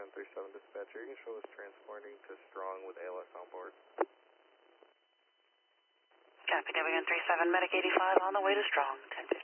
W137 dispatcher, you can show us transporting to Strong with ALS on board. Copy W137, Medic 85 on the way to Strong, 10-15.